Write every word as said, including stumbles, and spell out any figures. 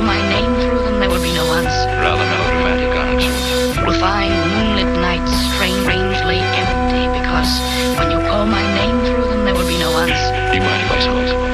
my name through them, there would be no answer. Rather